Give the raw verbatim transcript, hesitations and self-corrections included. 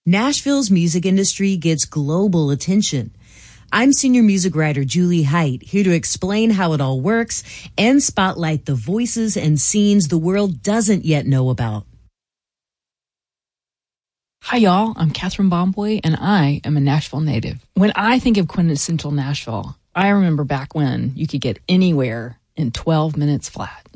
Nashville's music industry gets global attention. I'm senior music writer Julie Height, here to explain how it all works and spotlight the voices and scenes the world doesn't yet know about. Hi, y'all. I'm Catherine Bomboy, and I am a Nashville native. When I think of quintessential Nashville, I remember back when you could get anywhere in twelve minutes flat.